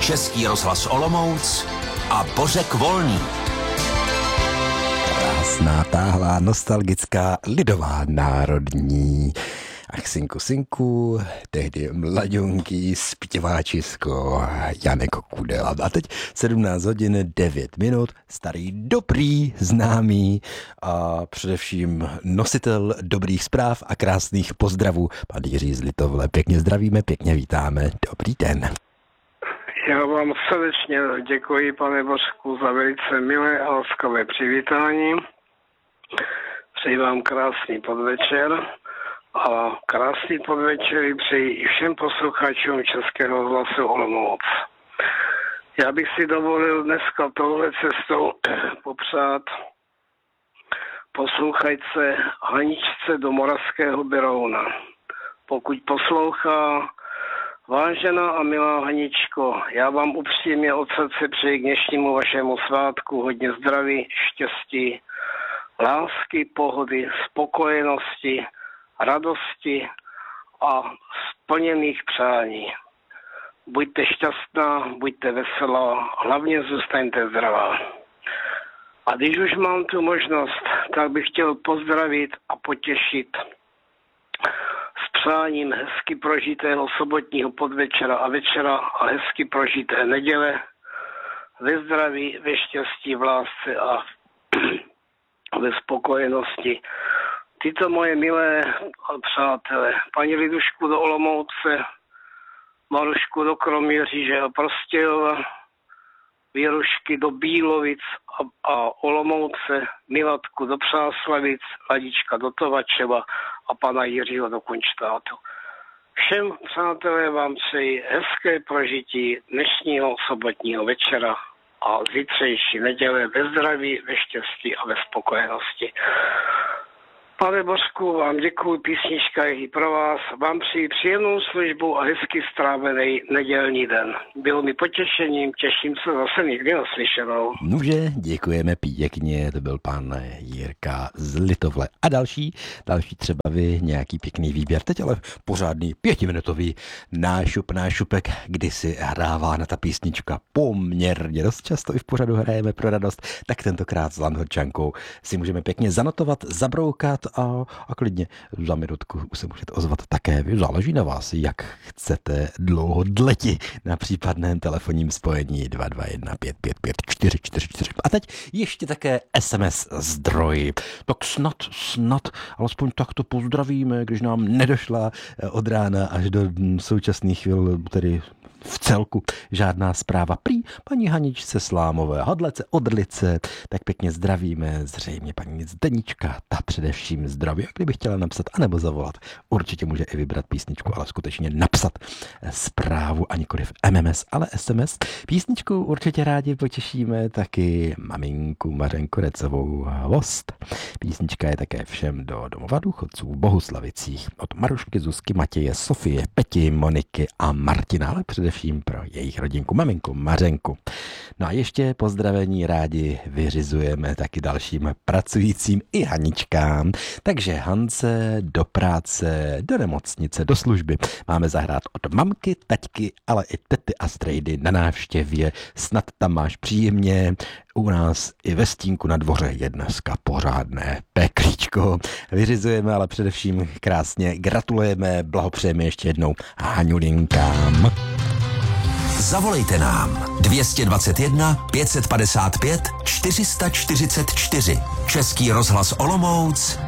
Český rozhlas Olomouc a Bořek Volný. Krásná, táhlá, nostalgická, lidová, národní. Ach, synku, tehdy mladionký zpěváčisko Janek Kudela. A teď 17 hodin 9 minut, starý, dobrý, známý a především nositel dobrých zpráv a krásných pozdravů, pan Jiří z Litovle. Pěkně zdravíme, pěkně vítáme. Dobrý den. Já vám srdečně děkuji, pane Bořku, za velice milé a laskavé přivítání. Přeji vám krásný podvečer. A krásný podvečer přeji i všem posluchačům Českého rozhlasu Olomouc. Já bych si dovolil dneska touhle cestou popřát posluchačce Haničce do Moravského Berouna. Pokud poslouchá, vážená a milá Haničko, já vám upřímně od srdce přeji k dnešnímu vašemu svátku hodně zdraví, štěstí, lásky, pohody, spokojenosti, radosti a splněných přání. Buďte šťastná, buďte veselá, hlavně zůstaňte zdravá. A když už mám tu možnost, tak bych chtěl pozdravit a potěšit s přáním hezky prožitého sobotního podvečera a večera a hezky prožité neděle ve zdraví, ve štěstí, v lásce a ve spokojenosti. Tyto moje milé přátelé, paní Lidušku do Olomouce, Marušku do Kroměříže a Prostějova, Věrušky do Bílovic a Olomouce, Milatku do Přáslavic, Ladička do Tovačeva a pana Jiřího do Kunštátu. Všem přátelé vám přeji hezké prožití dnešního sobotního večera a zítřejší neděle ve zdraví, ve štěstí a ve spokojenosti. Pane Bořku, vám děkuji, písnička je i pro vás. Vám přeji příjemnou službu a hezky strávený nedělní den. Bylo mi potěšením, těším se zase někdy naslyšenou. Nože, děkujeme pěkně, to byl pan Jirka z Litovle. A další třeba vy, nějaký pěkný výběr, teď ale pořádný 5minutový nášupek, kdy si hrává na ta písnička poměrně dost často i v pořadu hrajeme pro radost, tak tentokrát s Landhorčankou si můžeme pěkně zanotovat, zabroukat a klidně za minutku se můžete ozvat také. Záleží na vás, jak chcete dlouhodleti na případném telefonním spojení 221 555 444. A teď ještě také SMS zdroj. Tak snad, alespoň takto pozdravíme, když nám nedošla od rána až do současných chvil, tedy v celku žádná zpráva. Prý paní Haničce Slámové, Hadlece, Odlice, tak pěkně zdravíme, zřejmě paní Zdenička, ta především zdraví. A kdyby chtěla napsat anebo zavolat, určitě může i vybrat písničku, ale skutečně napsat zprávu a nikoliv MMS, ale SMS. Písničku určitě rádi potěšíme taky maminku Mařenku Recovou Vost. Písnička je také všem do domova důchodců v Bohuslavicích od Marušky, Zuzky, Matěje, Sofie, Peti, Moniky a Martina, ale především pro jejich rodinku, maminku Mařenku. No a ještě pozdravení rádi vyřizujeme taky dalším pracujícím i Haničkám. Takže Hance do práce, do nemocnice, do služby. Máme zahrát od mamky, taťky, ale i tety a strejdy na návštěvě. Snad tam máš příjemně. U nás i ve stínku na dvoře je dneska pořádné peklíčko. Vyřizujeme, ale především krásně gratulujeme, blahopřejeme ještě jednou Haňulinkám. Zavolejte nám 221 555 444. Český rozhlas Olomouc